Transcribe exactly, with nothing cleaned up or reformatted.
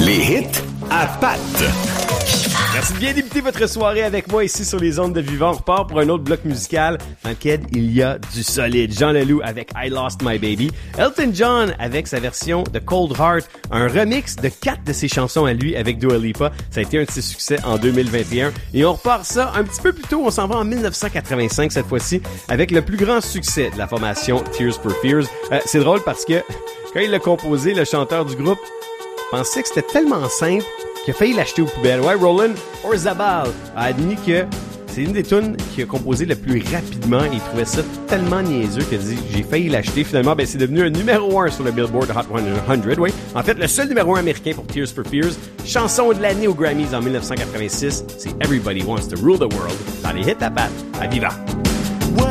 Les hits à Pat. Merci de bien débuter votre soirée avec moi ici sur les ondes de Vivant. On repart pour un autre bloc musical dans lequel il y a du solide. Jean Leloup avec I Lost My Baby. Elton John avec sa version de Cold Heart. Un remix de quatre de ses chansons à lui avec Dua Lipa. Ça a été un de ses succès en deux mille vingt et un. Et on repart ça un petit peu plus tôt. On s'en va en dix-neuf cent quatre-vingt-cinq cette fois-ci avec le plus grand succès de la formation Tears for Fears. Euh, c'est drôle parce que quand il l'a composé, le chanteur du groupe pensait que c'était tellement simple qu'il a failli l'acheter aux poubelles. Ouais, Roland Orzabal a admis que c'est une des tunes qu'il a composé le plus rapidement et il trouvait ça tellement niaiseux qu'il a dit « j'ai failli l'acheter ». Finalement, ben, c'est devenu un numéro un sur le Billboard Hot cent. Oui. En fait, le seul numéro un américain pour Tears for Fears. Chanson de l'année aux Grammys en dix-neuf cent quatre-vingt-six, c'est « Everybody Wants to Rule the World » dans les hits à Pat à Viva.